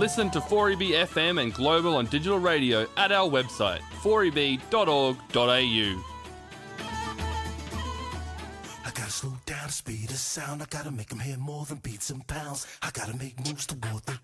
Listen to 4EB FM and Global on digital radio at our website, 4eb.org.au. I gotta slow down the speed of sound. I gotta make them hear more than beats and pounds. I gotta make moves toward the